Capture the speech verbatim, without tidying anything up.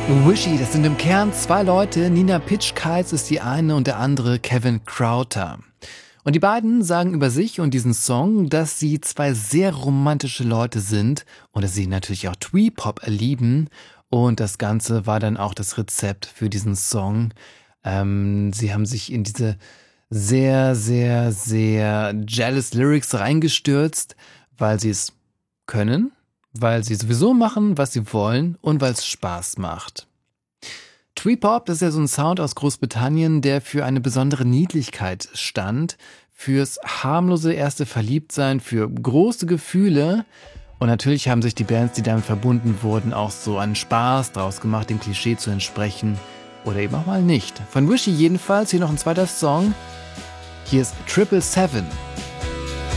Wishy, das sind im Kern zwei Leute. Nina Pitschkais ist die eine und der andere Kevin Crowther. Und die beiden sagen über sich und diesen Song, dass sie zwei sehr romantische Leute sind und dass sie natürlich auch Twee-Pop lieben. Und das Ganze war dann auch das Rezept für diesen Song. Ähm, sie haben sich in diese sehr, sehr, sehr jealous Lyrics reingestürzt, weil sie es können, weil sie sowieso machen, was sie wollen und weil es Spaß macht. Twee-Pop, das ist ja so ein Sound aus Großbritannien, der für eine besondere Niedlichkeit stand, fürs harmlose erste Verliebtsein, für große Gefühle. Und natürlich haben sich die Bands, die damit verbunden wurden, auch so einen Spaß draus gemacht, dem Klischee zu entsprechen. Oder eben auch mal nicht. Von Wishy jedenfalls, hier noch ein zweiter Song. Hier ist Triple Seven.